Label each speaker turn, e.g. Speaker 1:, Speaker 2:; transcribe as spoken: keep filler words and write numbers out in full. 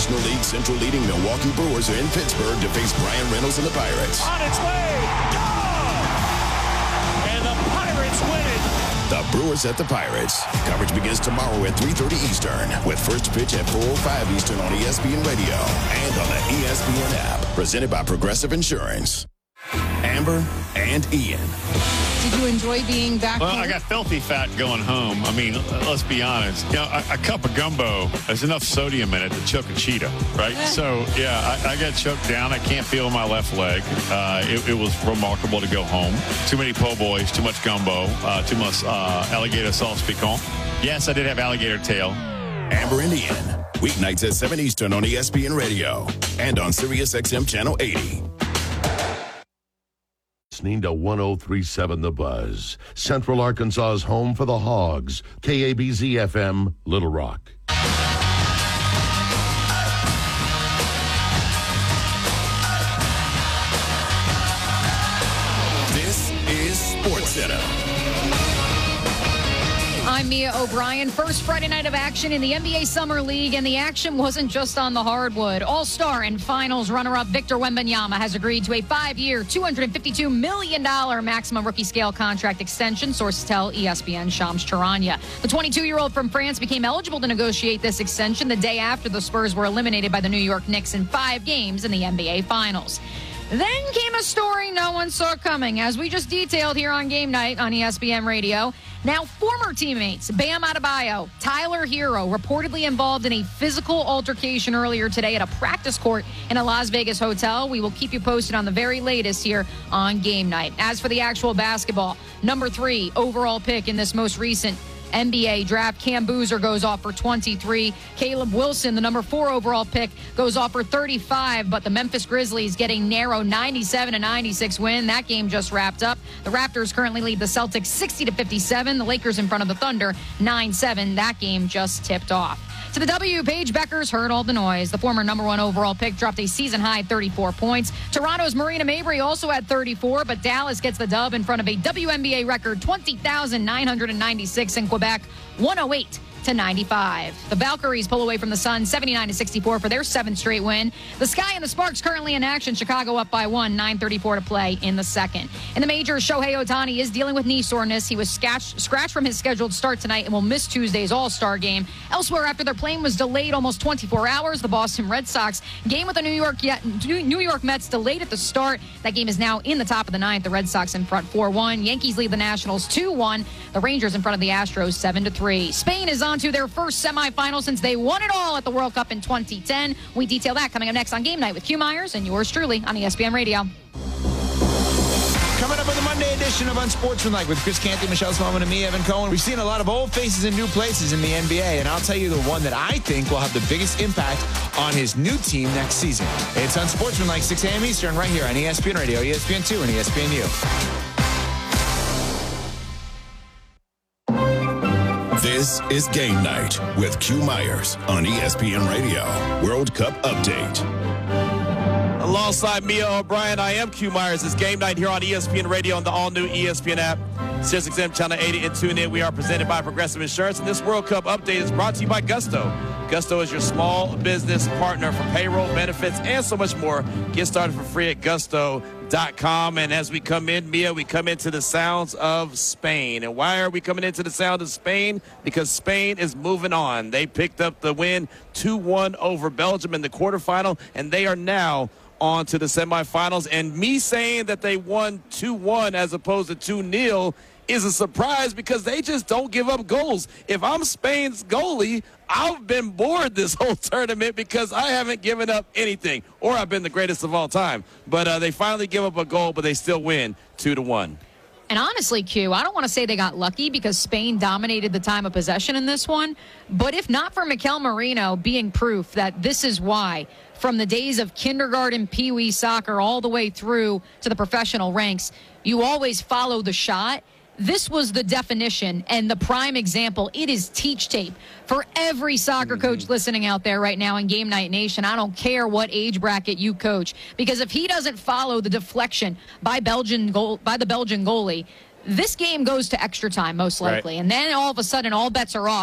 Speaker 1: National League Central leading Milwaukee Brewers are in Pittsburgh to face Brian Reynolds and the Pirates.
Speaker 2: On its way. Gone! And the Pirates win it.
Speaker 1: The Brewers at the Pirates. Coverage begins tomorrow at three thirty Eastern with first pitch at four oh five Eastern on E S P N Radio and on the E S P N app. Presented by Progressive Insurance. Amber and Ian.
Speaker 3: Did you enjoy being back
Speaker 4: Well,
Speaker 3: home?
Speaker 4: I got filthy fat going home. I mean, let's be honest. You know, a, a cup of gumbo, there's enough sodium in it to choke a cheetah, right? So, yeah, I, I got choked down. I can't feel my left leg. Uh, it, it was remarkable to go home. Too many po' boys, too much gumbo, uh, too much uh, alligator sauce piquant. Yes, I did have alligator tail.
Speaker 1: Amber and Ian. Weeknights at seven Eastern on E S P N Radio and on Sirius X M Channel eighty.
Speaker 5: Listening to one oh three point seven The Buzz, Central Arkansas's home for the Hogs, K A B Z F M, Little Rock.
Speaker 1: This is SportsCenter.
Speaker 3: I'm Mia O'Brien. First Friday night of action in the N B A Summer League, and the action wasn't just on the hardwood. All-Star and Finals runner-up Victor Wembanyama has agreed to a five-year, two hundred fifty-two million dollars maximum rookie scale contract extension, sources tell E S P N Shams Charania. The twenty-two-year-old from France became eligible to negotiate this extension the day after the Spurs were eliminated by the New York Knicks in five games in the N B A Finals. Then came a story no one saw coming, as we just detailed here on Game Night on E S P N Radio. Now, former teammates Bam Adebayo, Tyler Hero, reportedly involved in a physical altercation earlier today at a practice court in a Las Vegas hotel. We will keep you posted on the very latest here on Game Night. As for the actual basketball, number three overall pick in this most recent N B A draft, Cam Boozer goes off for twenty-three. Caleb Wilson, the number four overall pick, goes off for thirty-five. But the Memphis Grizzlies getting narrow ninety-seven to ninety-six win. That game just wrapped up. The Raptors currently lead the Celtics sixty to fifty-seven. The Lakers in front of the Thunder nine seven. That game just tipped off. To the W, Paige Beckers heard all the noise. The former number one overall pick dropped a season-high thirty-four points. Toronto's Marina Mabrey also had thirty-four, but Dallas gets the dub in front of a W N B A record twenty thousand nine hundred ninety-six in Quebec, one oh eight to ninety-five. The Valkyries pull away from the Suns seventy-nine to sixty-four for their seventh straight win. The Sky and the Sparks currently in action. Chicago up by one, nine thirty-four to play in the second. In the majors, Shohei Ohtani is dealing with knee soreness. He was scratched, scratched from his scheduled start tonight and will miss Tuesday's All-Star game. Elsewhere, after their plane was delayed almost twenty-four hours, the Boston Red Sox game with the New York New York Mets delayed at the start. That game is now in the top of the ninth. The Red Sox in front four one. Yankees lead the Nationals two one. The Rangers in front of the Astros seven to three. Spain is on to their first semifinal since they won it all at the World Cup in twenty ten. We detail that coming up next on Game Night with Q Myers and yours truly on E S P N Radio.
Speaker 6: Coming up with the Monday edition of Unsportsmanlike with Chris Canty, Michelle Smallman, and me, Evan Cohen. We've seen a lot of old faces in new places in the N B A, and I'll tell you the one that I think will have the biggest impact on his new team next season. It's Unsportsmanlike, six a.m. Eastern, right here on E S P N Radio, E S P N two, and E S P N U.
Speaker 1: This is Game Night with Q Myers on E S P N Radio. World Cup Update.
Speaker 2: Alongside Mia O'Brien, I am Q Myers. It's Game Night here on E S P N Radio on the all-new E S P N app. Sirius X M Channel eighty and tune in. We are presented by Progressive Insurance, and this World Cup update is brought to you by Gusto. Gusto is your small business partner for payroll, benefits, and so much more. Get started for free at gusto dot com. And as we come in, Mia, we come into the sounds of Spain. And why are we coming into the sound of Spain? Because Spain is moving on. They picked up the win two one over Belgium in the quarterfinal, and they are now on to the semifinals. And me saying that they won two one as opposed to two nil is a surprise because they just don't give up goals. If I'm Spain's goalie, I've been bored this whole tournament because I haven't given up anything, or I've been the greatest of all time. But uh, they finally give up a goal, but they still win two to one.
Speaker 3: And honestly, Q, I don't want to say they got lucky because Spain dominated the time of possession in this one. But if not for Mikel Merino being proof that this is why, from the days of kindergarten pee-wee soccer all the way through to the professional ranks, you always follow the shot. This was the definition and the prime example. It is teach tape for every soccer coach listening out there right now in Game Night Nation. I don't care what age bracket you coach, because if he doesn't follow the deflection by Belgian goal by the Belgian goalie, this game goes to extra time most likely. Right. And then all of a sudden all bets are off.